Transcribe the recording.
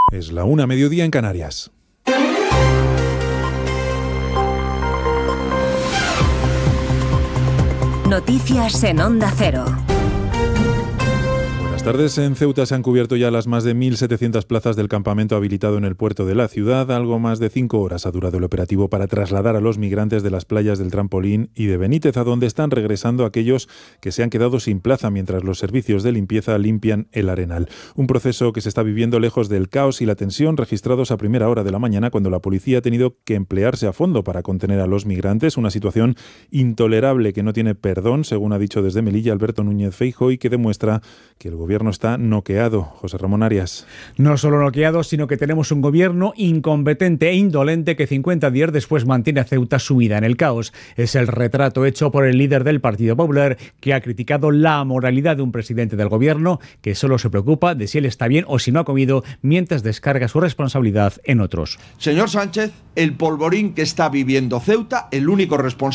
Es la 1:00 mediodía en Canarias. Noticias en Onda Cero. Buenas tardes. En Ceuta se han cubierto ya las más de 1.700 plazas del campamento habilitado en el puerto de la ciudad. Algo más de 5 horas ha durado el operativo para trasladar a los migrantes de las playas del Trampolín y de Benítez, a donde están regresando aquellos que se han quedado sin plaza mientras los servicios de limpieza limpian el arenal. Un proceso que se está viviendo lejos del caos y la tensión registrados a primera hora de la mañana, cuando la policía ha tenido que emplearse a fondo para contener a los migrantes. Una situación intolerable que no tiene perdón, según ha dicho desde Melilla Alberto Núñez Feijóo, y que demuestra que el gobierno está noqueado. José Ramón Arias. No solo noqueado, sino que tenemos un gobierno incompetente e indolente que 50 días después mantiene a Ceuta sumida en el caos. Es el retrato hecho por el líder del Partido Popular, que ha criticado la moralidad de un presidente del gobierno que solo se preocupa de si él está bien o si no ha comido, mientras descarga su responsabilidad en otros. Señor Sánchez, el polvorín que está viviendo Ceuta, el único responsable